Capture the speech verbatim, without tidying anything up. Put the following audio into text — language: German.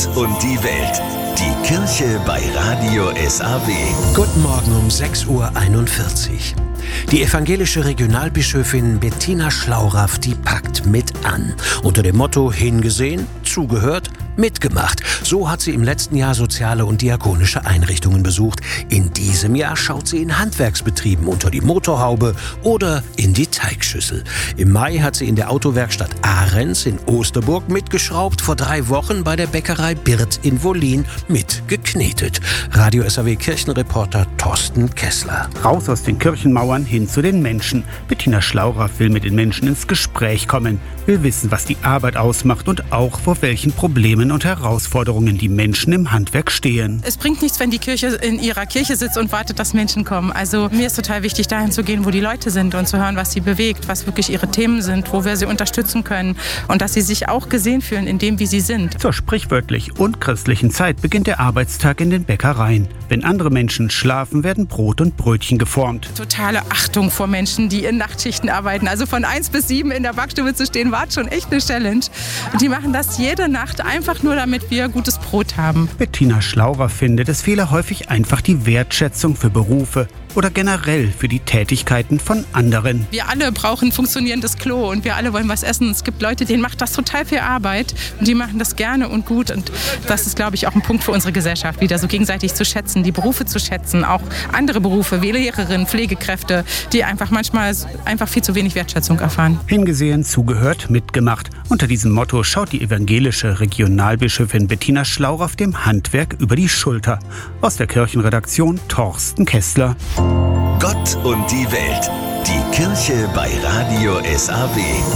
Gott und die Welt. Die Kirche bei Radio S A W. Guten Morgen um sechs Uhr einundvierzig. Die evangelische Regionalbischöfin Bettina Schlauraff, die packt mit an. Unter dem Motto hingesehen, zugehört, mitgemacht. So hat sie im letzten Jahr soziale und diakonische Einrichtungen besucht. In diesem Jahr schaut sie in Handwerksbetrieben unter die Motorhaube oder in die Teigschüssel. Im Mai hat sie in der Autowerkstatt Ahrens in Osterburg mitgeschraubt, vor drei Wochen bei der Bäckerei Birth in Wollin mitgeknetet. Radio S A W Kirchenreporter Thorsten Kessler. Raus aus den Kirchenmauern hin zu den Menschen. Bettina Schlauraff will mit den Menschen ins Gespräch kommen, will wissen, was die Arbeit ausmacht und auch vor welchen Problemen und Herausforderungen die Menschen im Handwerk stehen. Es bringt nichts, wenn die Kirche in ihrer Kirche sitzt und wartet, dass Menschen kommen. Also mir ist total wichtig, dahin zu gehen, wo die Leute sind und zu hören, was sie bewegt, was wirklich ihre Themen sind, wo wir sie unterstützen können und dass sie sich auch gesehen fühlen in dem, wie sie sind. Zur sprichwörtlich und christlichen Zeit beginnt der Arbeitstag in den Bäckereien. Wenn andere Menschen schlafen, werden Brot und Brötchen geformt. Totale Achtung vor Menschen, die in Nachtschichten arbeiten. Also von eins bis sieben in der Backstube zu stehen, war schon echt eine Challenge. Und die machen das jede Nacht einfach nur, damit wir gutes Brot haben. Bettina Schlauraff findet, es fehle häufig einfach die Wertschätzung für Berufe oder generell für die Tätigkeiten von anderen. Wir alle brauchen ein funktionierendes Klo und wir alle wollen was essen. Es gibt Leute, denen macht das total viel Arbeit und die machen das gerne und gut. Und das ist, glaube ich, auch ein Punkt für unsere Gesellschaft, wieder so gegenseitig zu schätzen, die Berufe zu schätzen, auch andere Berufe wie Lehrerinnen, Pflegekräfte, die einfach manchmal einfach viel zu wenig Wertschätzung erfahren. Hingesehen, zugehört, mitgemacht. Unter diesem Motto schaut die evangelische Regionalbischöfin Bettina Schlauraff dem Handwerk über die Schulter. Aus der Kirchenredaktion Thorsten Kessler. Gott und die Welt. Die Kirche bei Radio S A W.